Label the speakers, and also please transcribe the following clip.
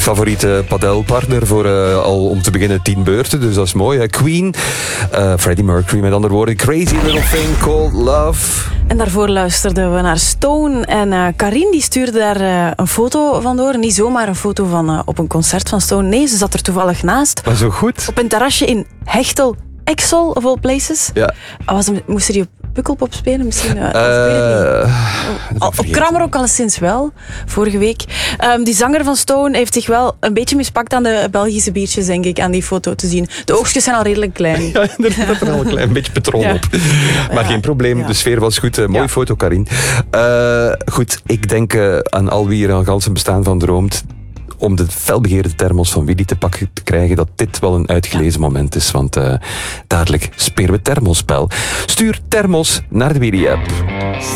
Speaker 1: favoriete padelpartner voor al om te beginnen 10 beurten. Dus dat is mooi. Hè? Queen, Freddie Mercury met andere woorden. Crazy Little Thing Called Love.
Speaker 2: En daarvoor luisterden we naar Stone. En Karin die stuurde daar een foto van door. Niet zomaar een foto van op een concert van Stone. Nee, ze zat er toevallig naast.
Speaker 1: Maar zo goed.
Speaker 2: Op een terrasje in Hechtel, Exel, of all places.
Speaker 1: Ja.
Speaker 2: Moest er die op Pukkelpop spelen misschien? Op Krammer ook alleszins wel, vorige week. Die zanger van Stone heeft zich wel een beetje mispakt aan de Belgische biertjes, denk ik, aan die foto te zien. De oogstjes zijn al redelijk klein.
Speaker 1: Ja, inderdaad, er al een klein beetje patroon op. Maar geen probleem, de sfeer was goed. Mooie foto, Karin. Goed, ik denk aan al wie er aan ganse bestaan van droomt, om de felbegeerde thermos van Willy te pakken te krijgen, dat dit wel een uitgelezen moment is. Want dadelijk spelen we thermospel. Stuur thermos naar de Willy-app.